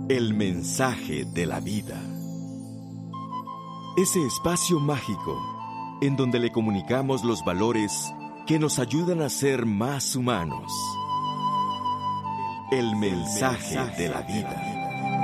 El mensaje de la vida. Ese espacio mágico en donde le comunicamos los valores que nos ayudan a ser más humanos. El mensaje de la vida.